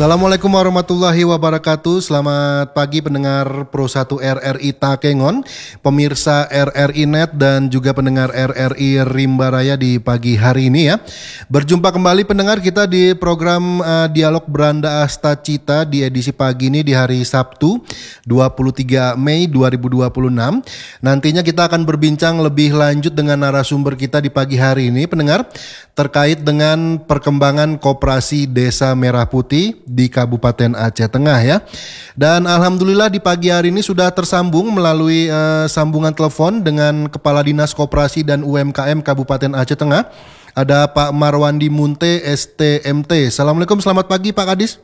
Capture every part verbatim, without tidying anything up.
Assalamualaikum warahmatullahi wabarakatuh. Selamat pagi pendengar Pro satu R R I Takengon, pemirsa R R I Net dan juga pendengar R R I Rimba Raya di pagi hari ini ya. Berjumpa kembali pendengar kita di program uh, Dialog Beranda Asta Cita di edisi pagi ini di hari Sabtu dua puluh tiga Mei dua ribu dua puluh enam. Nantinya kita akan berbincang lebih lanjut dengan narasumber kita di pagi hari ini pendengar terkait dengan perkembangan Koperasi Desa Merah Putih di Kabupaten Aceh Tengah ya. Dan alhamdulillah di pagi hari ini sudah tersambung melalui uh, sambungan telepon dengan Kepala Dinas Koperasi dan U M K M Kabupaten Aceh Tengah. Ada Pak Marwandi Munte S T M T. Assalamualaikum, selamat pagi Pak Kadis.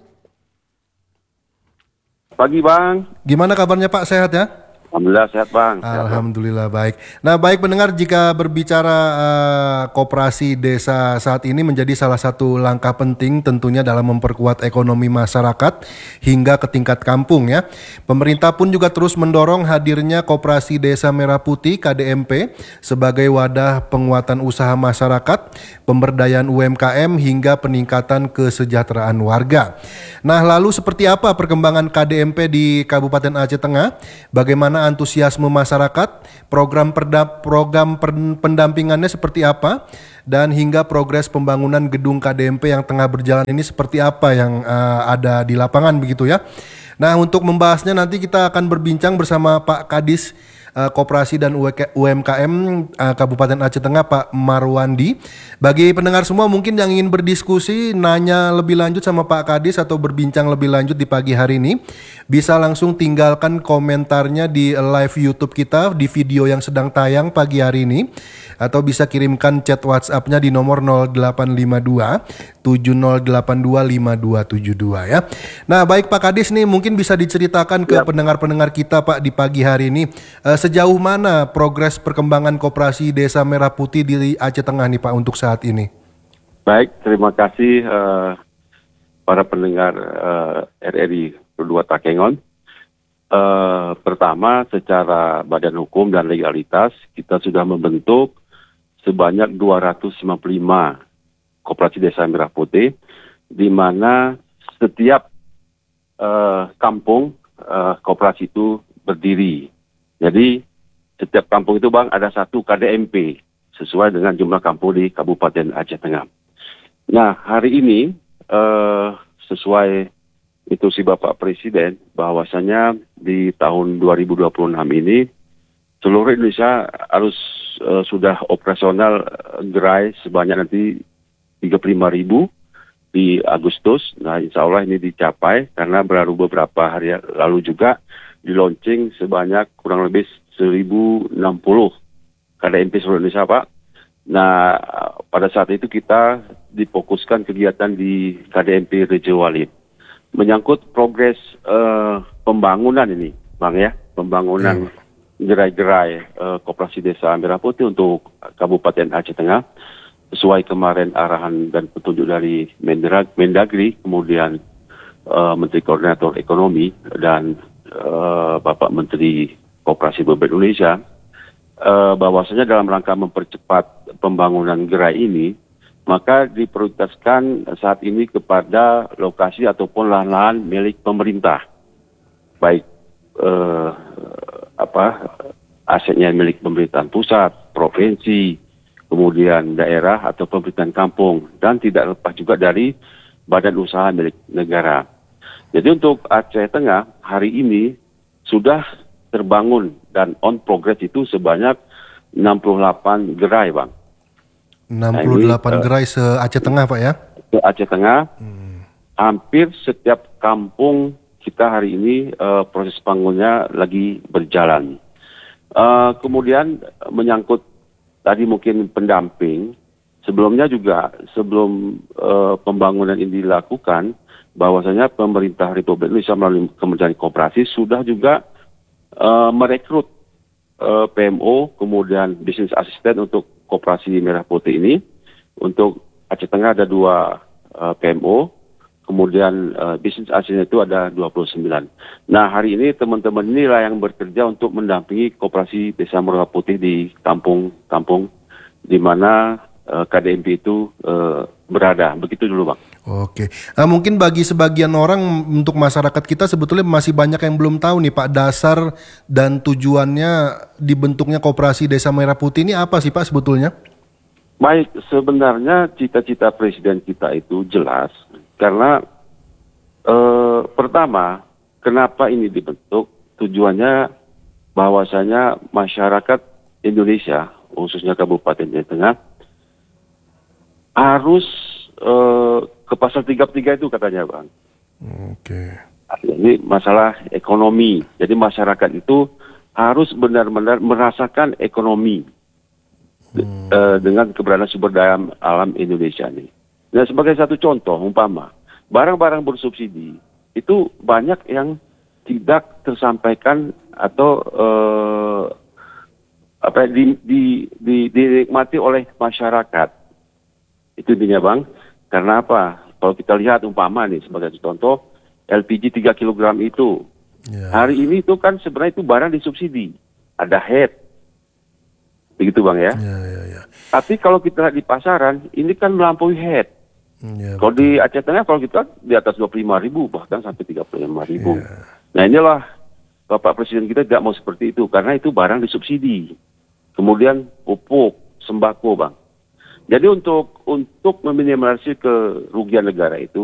Pagi Bang. Gimana kabarnya Pak, sehat ya? Alhamdulillah sehat Bang. Alhamdulillah baik. Nah baik pendengar, jika berbicara uh, koperasi desa saat ini menjadi salah satu langkah penting tentunya dalam memperkuat ekonomi masyarakat hingga ke tingkat kampung ya. Pemerintah pun juga terus mendorong hadirnya Koperasi Desa Merah Putih K D M P sebagai wadah penguatan usaha masyarakat, pemberdayaan U M K M hingga peningkatan kesejahteraan warga. Nah lalu seperti apa perkembangan K D M P di Kabupaten Aceh Tengah? Bagaimana antusiasme masyarakat, program perda, program pendampingannya seperti apa, dan hingga progres pembangunan gedung K D M P yang tengah berjalan ini seperti apa yang uh, ada di lapangan begitu ya. Nah untuk membahasnya nanti kita akan berbincang bersama Pak Kadis uh, Koperasi dan U M K M uh, Kabupaten Aceh Tengah, Pak Marwandi. Bagi pendengar semua mungkin yang ingin berdiskusi, nanya lebih lanjut sama Pak Kadis atau berbincang lebih lanjut di pagi hari ini, bisa langsung tinggalkan komentarnya di live YouTube kita di video yang sedang tayang pagi hari ini, atau bisa kirimkan chat WhatsApp-nya di nomor nol delapan lima dua tujuh nol delapan dua lima dua tujuh dua ya. Nah baik Pak Kadis nih, mungkin bisa diceritakan ke ya. pendengar-pendengar kita Pak di pagi hari ini, uh, sejauh mana progres perkembangan Koperasi Desa Merah Putih di Aceh Tengah nih Pak untuk saat ini? Baik, terima kasih uh, para pendengar uh, R R I dua Takengon. Uh, pertama, secara badan hukum dan legalitas kita sudah membentuk sebanyak dua ratus lima puluh lima Koperasi Desa Merah Putih, di mana setiap uh, kampung uh, koperasi itu berdiri. Jadi setiap kampung itu Bang ada satu K D M P sesuai dengan jumlah kampung di Kabupaten Aceh Tengah. Nah hari ini uh, sesuai instruksi Bapak Presiden bahwasanya di tahun dua ribu dua puluh enam ini seluruh Indonesia harus uh, sudah operasional uh, gerai sebanyak nanti tiga puluh lima ribu di Agustus. Nah insya Allah ini dicapai karena baru beberapa hari lalu juga di launching sebanyak kurang lebih seribu enam puluh K D M P seluruh Indonesia Pak. Nah pada saat itu kita difokuskan kegiatan di K D M P Rejo Walid menyangkut progres uh, pembangunan ini Bang ya, pembangunan hmm. gerai-gerai uh, Koperasi Desa Merah Putih untuk Kabupaten Aceh Tengah sesuai kemarin arahan dan petunjuk dari Mendagri, kemudian uh, Menteri Koordinator Ekonomi dan uh, Bapak Menteri Koperasi Republik Indonesia, uh, bahwasanya dalam rangka mempercepat pembangunan gerai ini, maka diprioritaskan saat ini kepada lokasi ataupun lahan-lahan milik pemerintah, baik uh, apa asetnya milik pemerintahan pusat, provinsi, kemudian daerah atau pemerintahan kampung, dan tidak lepas juga dari badan usaha milik negara. Jadi untuk Aceh Tengah hari ini sudah terbangun dan on progress itu sebanyak enam puluh delapan gerai Bang. enam puluh delapan nah, ini, gerai se-Aceh Tengah Pak ya? Se-Aceh Tengah, hmm. hampir setiap kampung kita hari ini uh, proses bangunnya lagi berjalan. Uh, kemudian menyangkut tadi mungkin pendamping, sebelumnya juga sebelum uh, pembangunan ini dilakukan, bahwasanya pemerintah Republik Indonesia melalui Kementerian Koperasi sudah juga uh, merekrut uh, P M O, kemudian bisnis asisten untuk Koperasi Merah Putih ini. Untuk Aceh Tengah ada dua uh, P M O, kemudian uh, bisnis asisten itu ada dua puluh sembilan. Nah hari ini teman-teman inilah yang bekerja untuk mendampingi Koperasi Desa Merah Putih di kampung-kampung di mana uh, K D M P itu uh, berada. Begitu dulu Bang. Oke, nah, mungkin bagi sebagian orang untuk masyarakat kita sebetulnya masih banyak yang belum tahu nih Pak dasar dan tujuannya dibentuknya Koperasi Desa Merah Putih ini apa sih Pak sebetulnya? Baik, sebenarnya cita-cita presiden kita itu jelas karena eh, pertama, kenapa ini dibentuk? Tujuannya bahwasanya masyarakat Indonesia, khususnya Kabupaten Jawa Tengah, harus eh, ke pasal tiga puluh tiga itu katanya Bang. Oke. Ini masalah ekonomi. Jadi masyarakat itu harus benar-benar merasakan ekonomi hmm. eh, dengan keberadaan sumber daya alam Indonesia ini. Nah, sebagai satu contoh, umpama barang-barang bersubsidi itu banyak yang tidak tersampaikan atau eh, apa di, di, di, dinikmati oleh masyarakat. Itu intinya Bang. Karena apa? Kalau kita lihat umpama nih sebagai contoh L P G tiga kilogram itu yeah. hari ini itu kan sebenarnya itu barang disubsidi. Ada head. Begitu Bang ya. Yeah, yeah, yeah. Tapi kalau kita lihat di pasaran ini kan melampaui head. Yeah, kalau betul. Di Aceh Tengah kalau kita di atas dua puluh lima ribu bahkan sampai tiga puluh lima ribu. Yeah. Nah inilah Bapak Presiden kita tidak mau seperti itu karena itu barang disubsidi. Kemudian pupuk, sembako Bang. Jadi untuk untuk meminimalisir kerugian negara itu